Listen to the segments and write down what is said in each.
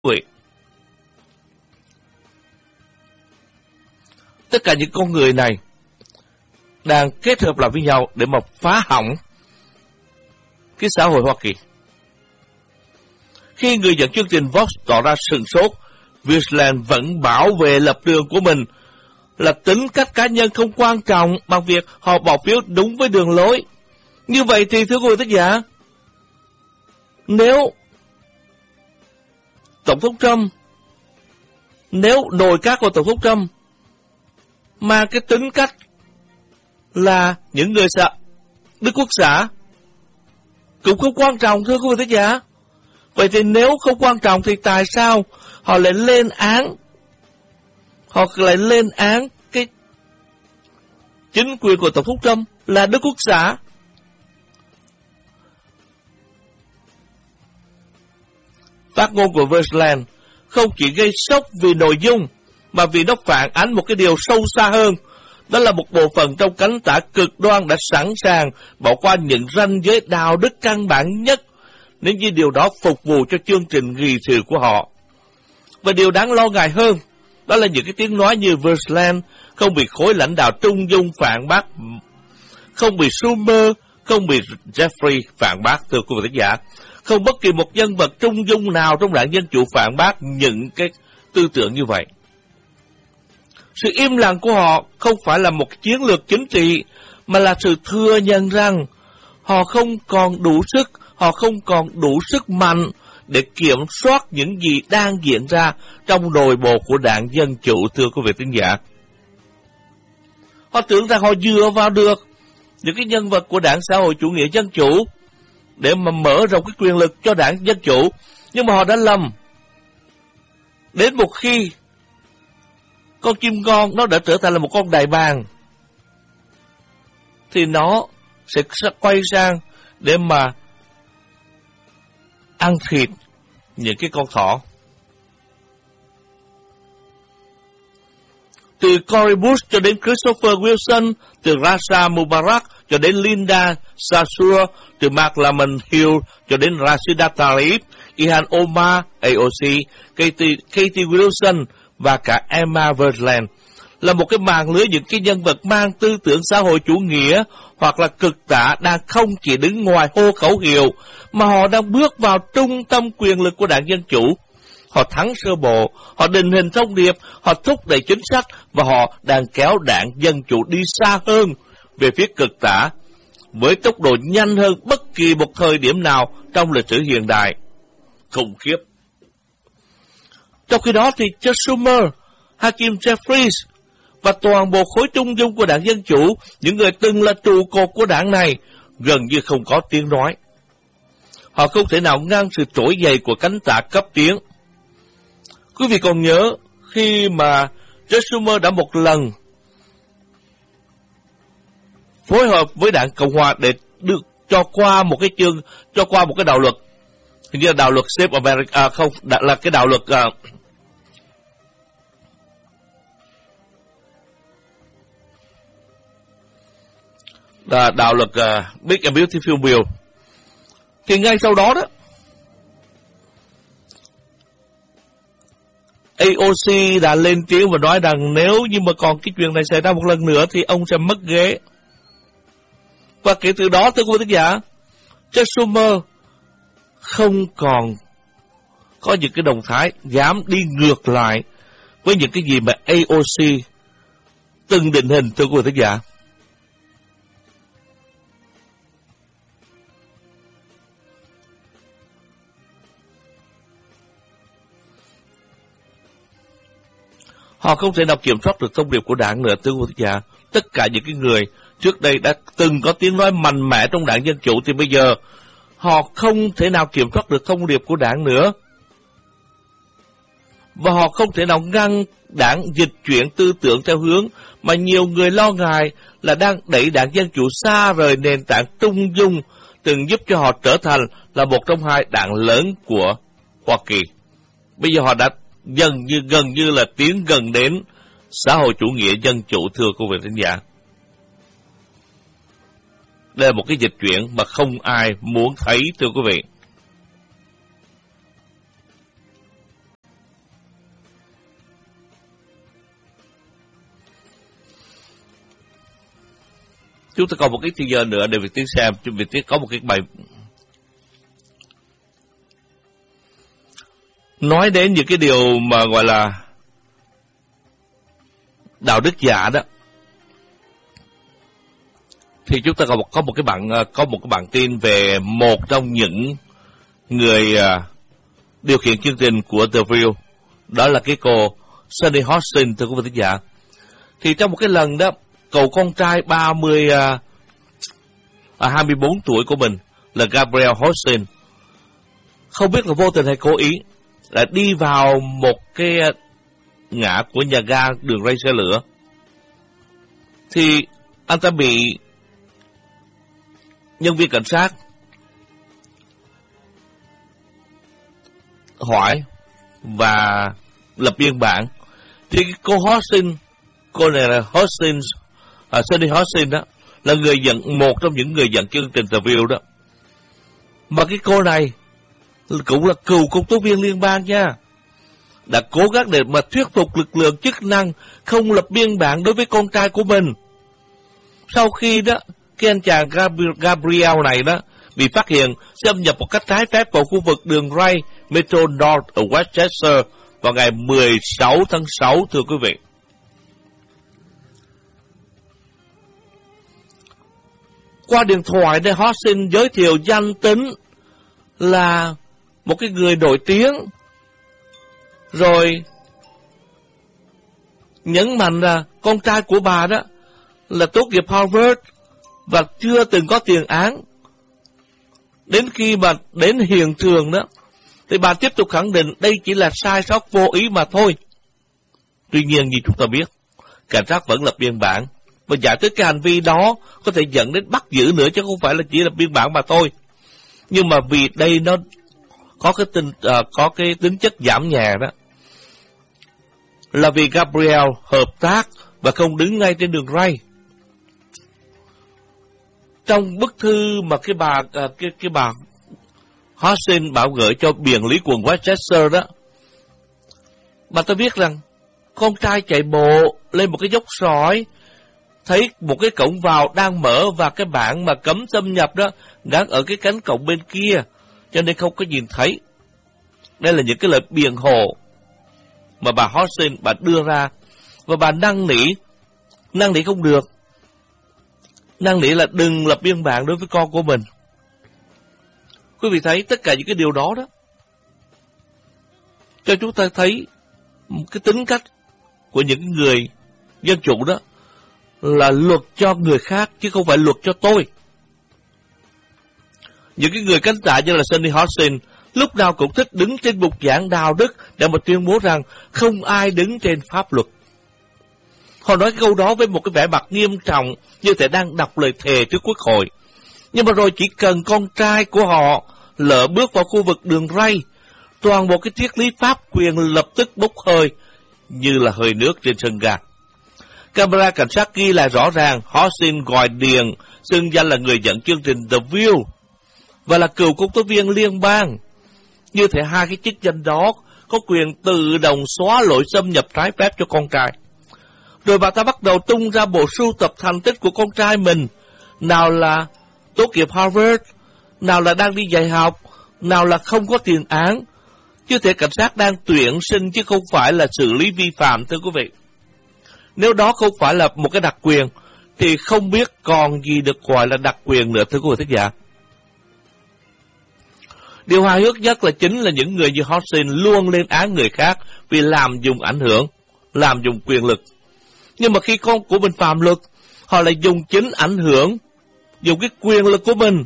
vị. Tất cả những con người này đang kết hợp lại với nhau để mà phá hỏng cái xã hội Hoa Kỳ. Khi người dẫn chương trình Vox tỏ ra sửng sốt, Wieland vẫn bảo vệ lập trường của mình là tính cách cá nhân không quan trọng bằng việc họ bỏ phiếu đúng với đường lối. Như vậy thì thưa quý vị thính giả, nếu Tổng thống Trump, nếu nội các của Tổng thống Trump mà cái tính cách là những người Đức Quốc xã cũng không quan trọng thưa quý vị thính giả. Vậy thì nếu không quan trọng thì tại sao họ lại lên án cái chính quyền của Tổng thống Trump là Đức Quốc xã? Phát ngôn của Wieland không chỉ gây sốc vì nội dung mà vì nó phản ánh một cái điều sâu xa hơn. Đó là một bộ phận trong cánh tả cực đoan đã sẵn sàng bỏ qua những ranh giới đạo đức căn bản nhất nếu như điều đó phục vụ cho chương trình nghị sự của họ. Và điều đáng lo ngại hơn, đó là những cái tiếng nói như Wieland không bị khối lãnh đạo trung dung phản bác, không bị Schumer, không bị Jeffrey phản bác, thưa quý vị thính giả. Không bất kỳ một nhân vật trung dung nào trong đảng Dân Chủ phản bác những cái tư tưởng như vậy. Sự im lặng của họ không phải là một chiến lược chính trị, mà là sự thừa nhận rằng họ không còn đủ sức mạnh để kiểm soát những gì đang diễn ra trong nội bộ của đảng Dân Chủ, thưa quý vị thính giả. Họ tưởng rằng họ dựa vào được những cái nhân vật của đảng xã hội chủ nghĩa dân chủ để mà mở rộng cái quyền lực cho đảng Dân Chủ, nhưng mà họ đã lầm. Đến một khi con chim con nó đã trở thành là một con đại bàng, thì nó sẽ quay sang để mà ăn thịt những cái con thỏ. Từ Cory Bush cho đến Christopher Wilson, từ Rasha Mubarak cho đến Linda Sarsour, từ Mark Lamont Hill cho đến Rashida Tlaib, Ilhan Omar, AOC, Katie Wilson và cả Emma Wieland là một cái mạng lưới những cái nhân vật mang tư tưởng xã hội chủ nghĩa hoặc là cực tả đang không chỉ đứng ngoài hô khẩu hiệu, mà họ đang bước vào trung tâm quyền lực của đảng Dân Chủ. Họ thắng sơ bộ, họ định hình thông điệp, họ thúc đẩy chính sách và họ đang kéo đảng Dân Chủ đi xa hơn về phía cực tả với tốc độ nhanh hơn bất kỳ một thời điểm nào trong lịch sử hiện đại. Khủng khiếp. Trong khi đó thì Chuck Schumer, Hakeem Jeffries và toàn bộ khối trung dung của đảng Dân Chủ, những người từng là trụ cột của đảng này, gần như không có tiếng nói. Họ không thể nào ngăn sự trỗi dậy của cánh tả cấp tiến. Quý vị còn nhớ khi mà Chuck Schumer đã một lần phối hợp với đảng Cộng hòa để được cho qua một cái đạo luật, hình như là đạo luật Save America, không, là cái đạo luật đạo luật Big and Beautiful Bill. Thì ngay sau đó AOC đã lên tiếng và nói rằng nếu như mà còn cái chuyện này xảy ra một lần nữa thì ông sẽ mất ghế. Và kể từ đó, thưa quý vị thính giả, Chuck Schumer không còn có những cái động thái dám đi ngược lại với những cái gì mà AOC từng định hình, thưa quý vị thính giả. Họ không thể nào kiểm soát được thông điệp của đảng nữa, thưa quý vị thính giả. Tất cả những cái người trước đây đã từng có tiếng nói mạnh mẽ trong đảng Dân Chủ thì bây giờ họ không thể nào kiểm soát được thông điệp của đảng nữa. Và họ không thể nào ngăn đảng dịch chuyển tư tưởng theo hướng mà nhiều người lo ngại là đang đẩy đảng Dân Chủ xa rời nền tảng trung dung từng giúp cho họ trở thành là một trong hai đảng lớn của Hoa Kỳ. Bây giờ họ đã gần như là tiến gần đến xã hội chủ nghĩa dân chủ, thưa quý vị thính giả. Đây là một cái dịch chuyển mà không ai muốn thấy, thưa quý vị. Chúng ta còn một ít thời giờ nữa để Việt Tiến xem. Việt Tiến có một cái bài nói đến những cái điều mà gọi là đạo đức giả đó. Thì chúng ta có một cái bản tin về một trong những người điều khiển chương trình của The View, đó là cái cô Sunny Hostin, thưa quý vị thính giả. Thì trong một cái lần đó, cậu con trai 24 tuổi của mình là Gabriel Hostin, không biết là vô tình hay cố ý, là đi vào một cái ngã của nhà ga đường ray xe lửa. Thì anh ta bị nhân viên cảnh sát hỏi và lập biên bản. Thì cô Hostin, cô này là Hostin, Sunny Hostin đó, là một trong những người dẫn chương trình The View đó. Mà cái cô này cũng là cựu công tố viên liên bang nha, đã cố gắng để mà thuyết phục lực lượng chức năng không lập biên bản đối với con trai của mình. Sau khi đó, cái anh chàng Gabriel này đó bị phát hiện xâm nhập một cách trái phép vào khu vực đường ray Metro North ở Westchester vào ngày 16 tháng 6, thưa quý vị. Qua điện thoại để Hostin giới thiệu danh tính là một cái người nổi tiếng, rồi nhấn mạnh là con trai của bà đó là tốt nghiệp Harvard và chưa từng có tiền án. Đến khi mà đến hiện trường đó, thì bà tiếp tục khẳng định đây chỉ là sai sót vô ý mà thôi. Tuy nhiên như chúng ta biết, cảnh sát vẫn lập biên bản và giải thích cái hành vi đó có thể dẫn đến bắt giữ nữa, chứ không phải là chỉ là biên bản mà thôi. Nhưng mà vì đây nó có cái tính chất giảm nhẹ đó, là vì Gabriel hợp tác và không đứng ngay trên đường ray. Trong bức thư mà cái bà Hostin bảo gửi cho biện lý quận Westchester đó, bà ta viết rằng con trai chạy bộ lên một cái dốc sỏi, thấy một cái cổng vào đang mở và cái bảng mà cấm xâm nhập đó gắn ở cái cánh cổng bên kia, cho nên không có nhìn thấy. Đây là những cái lời biện hộ mà bà Hostin bà đưa ra, và bà năn nỉ không được. Năn nỉ là đừng lập biên bản đối với con của mình. Quý vị thấy tất cả những cái điều đó đó cho chúng ta thấy một cái tính cách của những người dân chủ đó là luật cho người khác chứ không phải luật cho tôi. Những cái người cánh tả như là Sunny Hostin lúc nào cũng thích đứng trên bục giảng đạo đức để mà tuyên bố rằng không ai đứng trên pháp luật. Họ nói câu đó với một cái vẻ mặt nghiêm trọng, như thể đang đọc lời thề trước quốc hội. Nhưng mà rồi chỉ cần con trai của họ lỡ bước vào khu vực đường ray, toàn bộ cái triết lý pháp quyền lập tức bốc hơi như là hơi nước trên sân ga. Camera cảnh sát ghi lại rõ ràng Hostin gọi điện xưng danh là người dẫn chương trình The View và là cựu công tố viên liên bang. Như thể hai cái chức danh đó có quyền tự động xóa lỗi xâm nhập trái phép cho con trai. Rồi bà ta bắt đầu tung ra bộ sưu tập thành tích của con trai mình. Nào là tốt nghiệp Harvard, nào là đang đi dạy học, nào là không có tiền án. Chứ thể cảnh sát đang tuyển sinh chứ không phải là xử lý vi phạm, thưa quý vị. Nếu đó không phải là một cái đặc quyền, thì không biết còn gì được gọi là đặc quyền nữa, thưa quý vị thính giả. Điều hài hước nhất là chính là những người như Hostin luôn lên án người khác vì làm dùng ảnh hưởng, làm dùng quyền lực. Nhưng mà khi con của mình phạm luật, họ lại dùng chính ảnh hưởng, dùng cái quyền lực của mình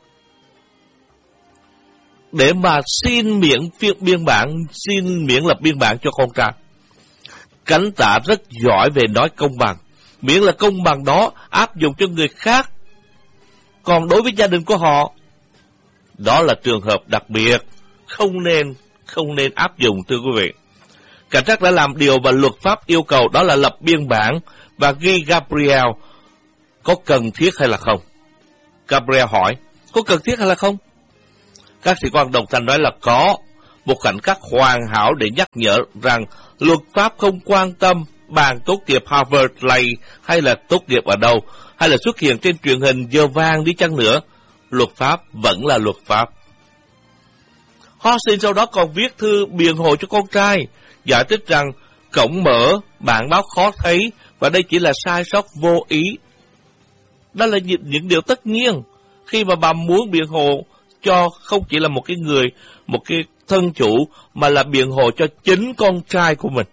để mà xin miễn biên bản, xin miễn lập biên bản cho con trai. Cảnh tả rất giỏi về nói công bằng, miễn là công bằng đó áp dụng cho người khác. Còn đối với gia đình của họ, đó là trường hợp đặc biệt, không nên áp dụng, thưa quý vị. Cảnh sát đã làm điều mà luật pháp yêu cầu, đó là lập biên bản và ghi Gabriel có cần thiết hay là không. Gabriel hỏi, có cần thiết hay là không? Các sĩ quan đồng thanh nói là có, một khoảnh khắc hoàn hảo để nhắc nhở rằng luật pháp không quan tâm bạn tốt nghiệp Harvard hay là tốt nghiệp ở đâu. hay là xuất hiện trên truyền hình giờ vàng đi chăng nữa, luật pháp vẫn là luật pháp. Hawkins sau đó còn viết thư biện hộ cho con trai, giải thích rằng cổng mở, bản báo khó thấy và đây chỉ là sai sót vô ý. Đó là những điều tất nhiên khi mà bà muốn biện hộ cho không chỉ là một cái người, một cái thân chủ, mà là biện hộ cho chính con trai của mình.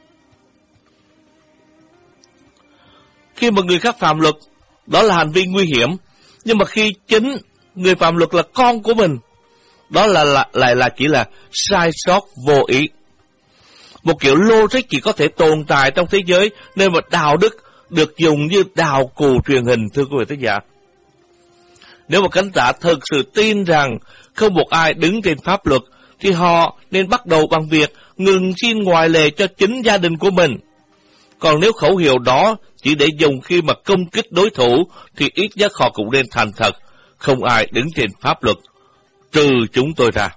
Khi mà người khác phạm luật, đó là hành vi nguy hiểm, nhưng mà khi chính người phạm luật là con của mình, đó lại chỉ là sai sót vô ý. Một kiểu logic chỉ có thể tồn tại trong thế giới nơi mà đạo đức được dùng như đào cù truyền hình, thưa quý vị thính giả. Nếu một khán giả thực sự tin rằng không một ai đứng trên pháp luật, thì họ nên bắt đầu bằng việc ngừng xin ngoại lệ cho chính gia đình của mình. Còn nếu khẩu hiệu đó chỉ để dùng khi mà công kích đối thủ, thì ít nhất họ cũng nên thành thật, không ai đứng trên pháp luật, trừ chúng tôi ra.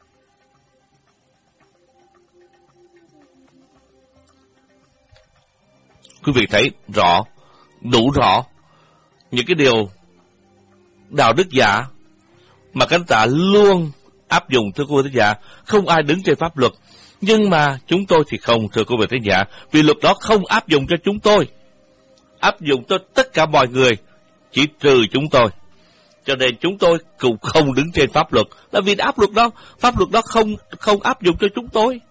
Quý vị thấy rõ, đủ rõ những cái điều đạo đức giả mà khán giả luôn áp dụng, thưa quý vị thính giả. Không ai đứng trên pháp luật, nhưng mà chúng tôi thì không, thưa quý vị thính giả, vì luật đó không áp dụng cho chúng tôi, áp dụng cho tất cả mọi người, chỉ trừ chúng tôi. Cho nên chúng tôi cũng không đứng trên pháp luật, là vì pháp luật đó không áp dụng cho chúng tôi.